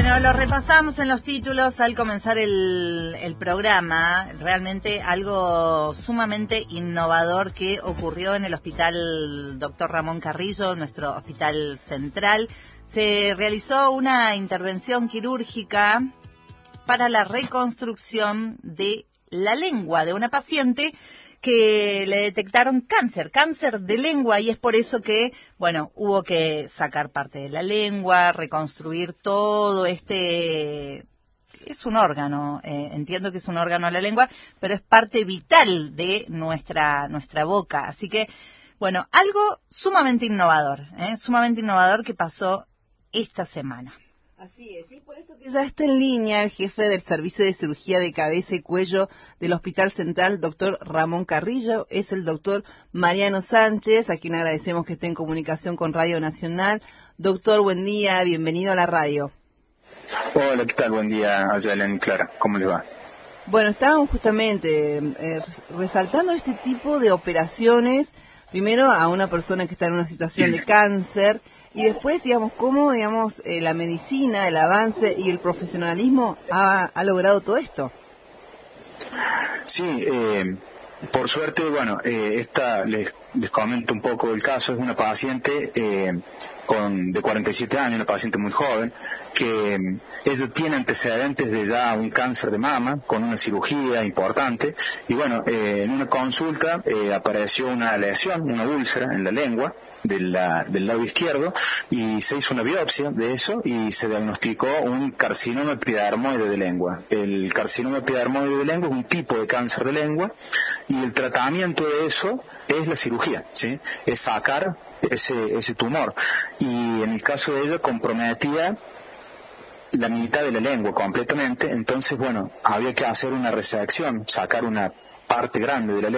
Bueno, lo repasamos en los títulos al comenzar el programa. Realmente algo sumamente innovador que ocurrió en el Hospital Dr. Ramón Carrillo, nuestro hospital central. Se realizó una intervención quirúrgica para la reconstrucción de la lengua de una paciente que le detectaron cáncer de lengua, y es por eso que, bueno, hubo que sacar parte de la lengua, reconstruir todo es un órgano, entiendo que es un órgano la lengua, pero es parte vital de nuestra boca. Así que, bueno, algo sumamente innovador que pasó esta semana. Así es, y por eso que ya está en línea el jefe del Servicio de Cirugía de Cabeza y Cuello del Hospital Central, doctor Ramón Carrillo, es el doctor Mariano Sánchez, a quien agradecemos que esté en comunicación con Radio Nacional. Doctor, buen día, bienvenido a la radio. Hola, ¿qué tal? Buen día, Ayelen y Clara, ¿cómo les va? Bueno, estábamos justamente resaltando este tipo de operaciones, primero a una persona que está en una situación de cáncer, y después, digamos, cómo, la medicina, el avance y el profesionalismo ha logrado todo esto. Sí, por suerte, bueno, les comento un poco el caso. Es una paciente de 47 años, una paciente muy joven, que ella tiene antecedentes de ya un cáncer de mama, con una cirugía importante, y bueno, en una consulta apareció una lesión, una úlcera en la lengua, del lado izquierdo, y se hizo una biopsia de eso y se diagnosticó un carcinoma epidermoide de lengua. El carcinoma epidermoide de lengua es un tipo de cáncer de lengua, y el tratamiento de eso es la cirugía, ¿sí? Es sacar ese tumor, y en el caso de ella comprometía la mitad de la lengua completamente. Entonces, bueno, había que hacer una resección, sacar una parte grande de la lengua.